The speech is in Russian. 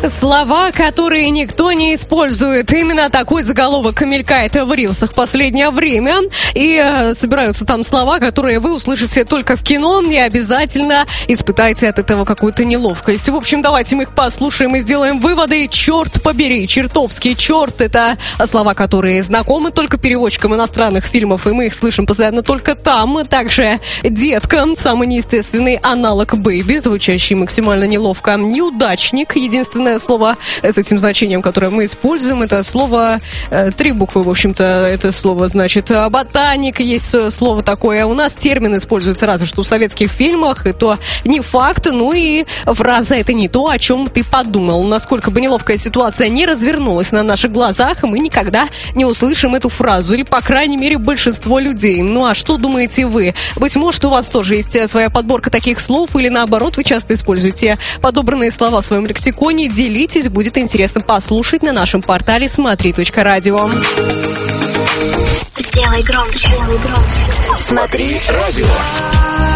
Слова, которые никто не использует. Именно такой заголовок мелькает в рилсах в последнее время. И собираются там слова, которые вы услышите только в кино. И обязательно испытайте от этого какую-то неловкость. В общем, давайте мы их послушаем и сделаем выводы. Черт побери, чертовски, черт. Это слова, которые знакомы только переводчикам иностранных фильмов. И мы их слышим постоянно только там. Также детка, самый неестественный аналог бэйби, звучащий максимально неловко. Неудачник, единственное слово с этим значением, которое мы используем, это слово, 3 буквы, в общем-то, это слово значит. Ботаник, есть слово такое. У нас термин используется разве что в советских фильмах, и то не факт. Ну и фраза — это не то, о чем ты подумал. Насколько бы неловкая ситуация не развернулась на наших глазах, мы никогда не услышим эту фразу, или, по крайней мере, большинство людей. Ну а что думаете вы? Быть может, у вас тоже есть своя подборка таких слов, или наоборот, вы часто используете подобранные слова в своем лексиконе? Делитесь, будет интересно послушать на нашем портале смотри.радио. Сделай громче. Смотри радио.